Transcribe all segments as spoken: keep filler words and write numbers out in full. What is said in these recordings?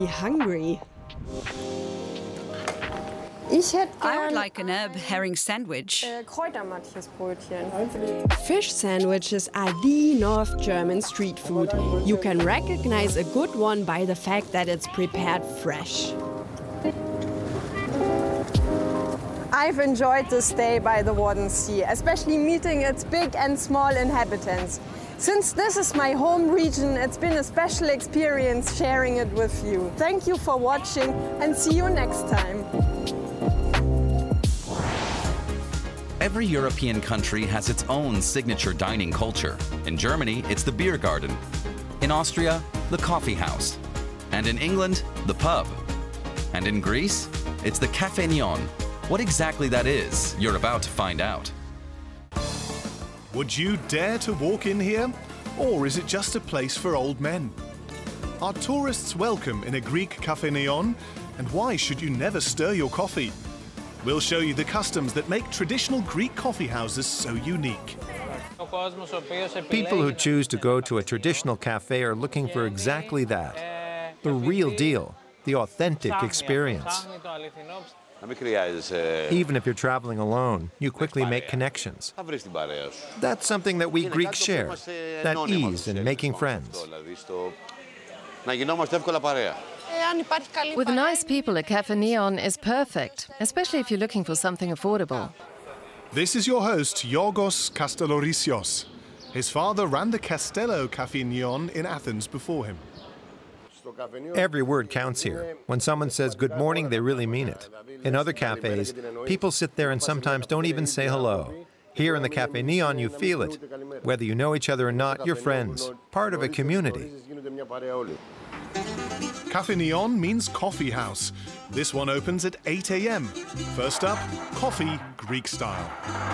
Hungry. I would like an herb herring sandwich. Fish sandwiches are the North German street food. You can recognize a good one by the fact that it's prepared fresh. I've enjoyed this day by the Wadden Sea, especially meeting its big and small inhabitants. Since this is my home region, it's been a special experience sharing it with you. Thank you for watching and see you next time. Every European country has its own signature dining culture. In Germany, it's the beer garden. In Austria, the coffee house. And in England, the pub. And in Greece, it's the Café Neon. What exactly that is, you're about to find out. Would you dare to walk in here? Or is it just a place for old men? Are tourists welcome in a Greek Café Neon? And why should you never stir your coffee? We'll show you the customs that make traditional Greek coffee houses so unique. People who choose to go to a traditional cafe are looking for exactly that. The real deal, the authentic experience. Even if you're traveling alone, you quickly make connections. That's something that we Greeks share, that ease in making friends. With nice people, a Café Neon is perfect, especially if you're looking for something affordable. This is your host, Yorgos Kastellorisios. His father ran the Castello Café Neon in Athens before him. Every word counts here. When someone says good morning, they really mean it. In other cafes, people sit there and sometimes don't even say hello. Here in the Café Neon, you feel it. Whether you know each other or not, you're friends, part of a community. Café Neon means coffee house. This one opens at eight A M First up, coffee Greek style.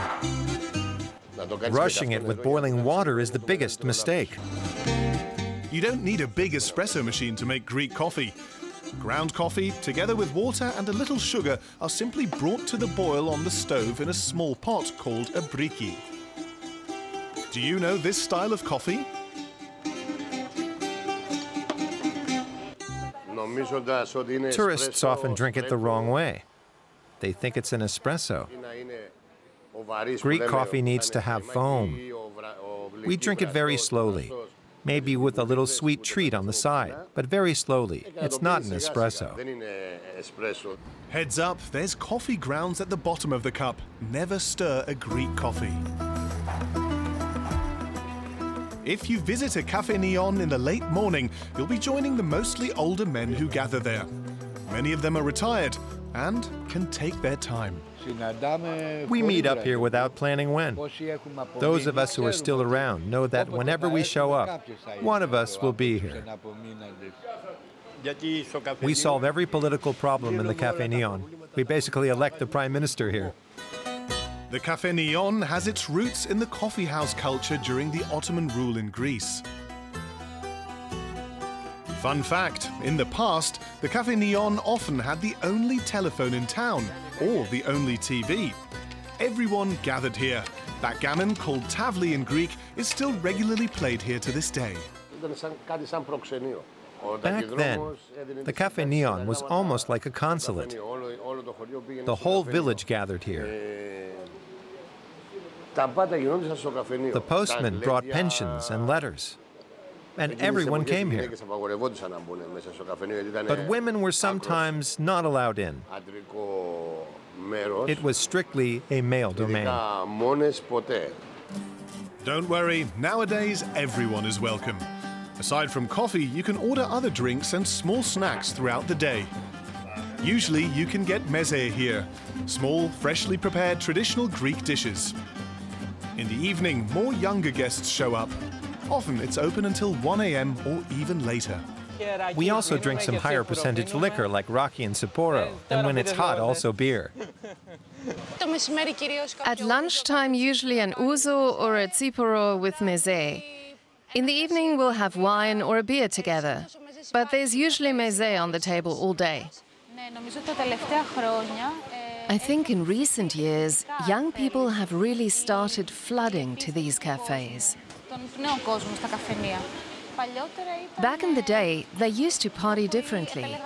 Rushing it with boiling water is the biggest mistake. You don't need a big espresso machine to make Greek coffee. Ground coffee, together with water and a little sugar, are simply brought to the boil on the stove in a small pot called a briki. Do you know this style of coffee? Tourists often drink it the wrong way. They think it's an espresso. Greek coffee needs to have foam. We drink it very slowly, maybe with a little sweet treat on the side, but very slowly. It's not an espresso. Heads up, there's coffee grounds at the bottom of the cup. Never stir a Greek coffee. If you visit a Café Neon in the late morning, you'll be joining the mostly older men who gather there. Many of them are retired and can take their time. We meet up here without planning when. Those of us who are still around know that whenever we show up, one of us will be here. We solve every political problem in the Café Neon. We basically elect the Prime Minister here. The Café Neon has its roots in the coffee house culture during the Ottoman rule in Greece. Fun fact, in the past, the Café Neon often had the only telephone in town, or the only T V. Everyone gathered here. Backgammon, called tavli in Greek, is still regularly played here to this day. Back then, the Café Neon was almost like a consulate. The whole village gathered here. The postman brought pensions and letters, and everyone came here. But women were sometimes not allowed in. It was strictly a male domain. Don't worry, nowadays everyone is welcome. Aside from coffee, you can order other drinks and small snacks throughout the day. Usually you can get meze here, small, freshly prepared traditional Greek dishes. In the evening, more younger guests show up. Often it's open until one A M or even later. We also drink some higher percentage liquor like Raki and Sapporo, and when it's hot, also beer. At lunchtime, usually an ouzo or a tsiporo with meze. In the evening, we'll have wine or a beer together. But there's usually meze on the table all day. I think in recent years, young people have really started flooding to these cafes. Back in the day, they used to party differently.